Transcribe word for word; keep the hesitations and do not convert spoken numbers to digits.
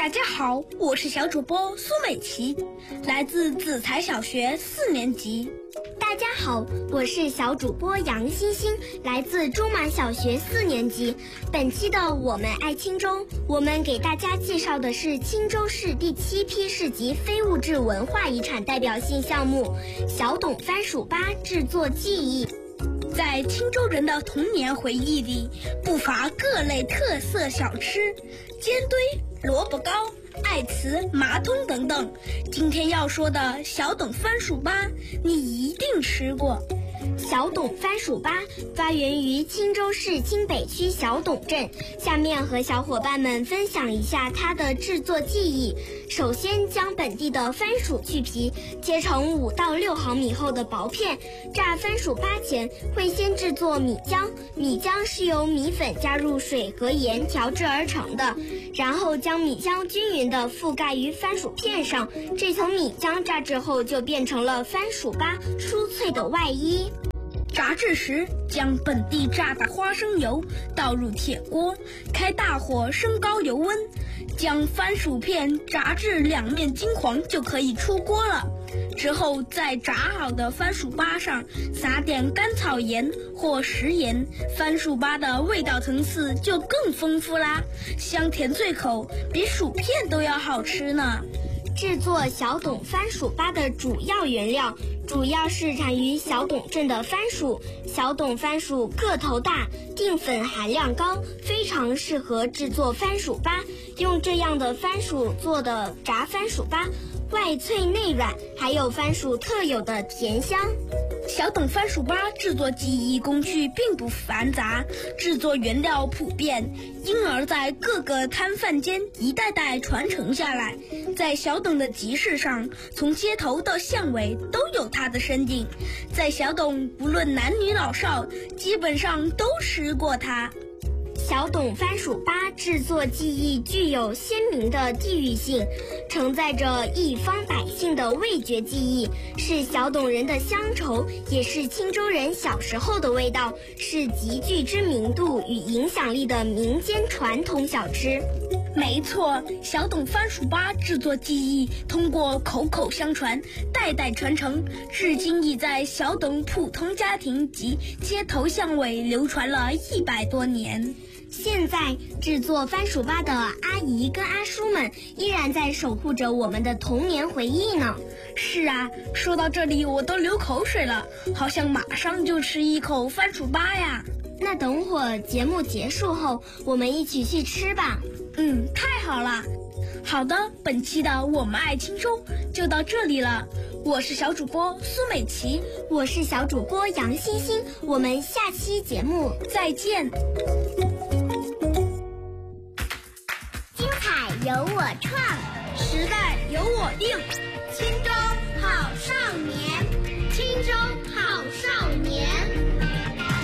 家好，我是小主播苏美琪，来自紫才小学四年级。 大家好，我是小主播杨欣欣，来自中马小学四年级。本期的我们爱青州，我们给大家介绍的是青州市第七批市级非物质文化遗产代表性项目——小董番薯粑制作技艺。 在青州人的童年回忆里，不乏各类特色小吃，煎堆、萝卜糕、爱糍、麻通等等。今天要说的小董番薯粑，你一定吃过。 小董番薯粑发源于青州市青北区小董镇，下面和小伙伴们分享一下它的制作技艺。首先将本地的番薯去皮，切成五到六毫米厚的薄片。炸番薯粑前会先制作米浆，米浆是由米粉加入水和盐调制而成的，然后将米浆均匀地覆盖于番薯片上，这层米浆炸制后就变成了番薯粑酥脆的外衣。 炸制时，将本地榨的花生油倒入铁锅，开大火升高油温，将番薯片炸至两面金黄就可以出锅了。之后在炸好的番薯粑上撒点甘草盐或食盐，番薯粑的味道层次就更丰富啦，香甜脆口，比薯片都要好吃呢。 制作小董番薯粑的主要原料主要是产于小董镇的番薯。小董番薯个头大，淀粉含量高，非常适合制作番薯粑。用这样的番薯做的炸番薯粑，外脆内软，还有番薯特有的甜香。 小董番薯粑制作技艺工序并不繁杂，制作原料普遍，因而在各个摊贩间一代代传承下来。在小董的集市上，从街头到巷尾都有它的身影。在小董，不论男女老少，基本上都吃过它。 小董番薯粑制作技艺具有鲜明的地域性，承载着一方百姓的味觉记忆，是小董人的乡愁，也是青州人小时候的味道，是极具知名度与影响力的民间传统小吃。 没错，小董番薯粑制作技艺通过口口相传，代代传承，至今已在小董普通家庭及街头巷尾流传了一百多年。 现在制作番薯粑的阿姨跟阿叔们依然在守护着我们的童年回忆呢。 是啊，说到这里我都流口水了，好想马上就吃一口番薯粑呀。 那等会儿节目结束后，我们一起去吃吧。 嗯，太好了。好的，本期的我们爱青州就到这里了。我是小主播苏美琪， 我是小主播杨欣欣，我们下期节目再见。 精彩由我创， 时代由我定。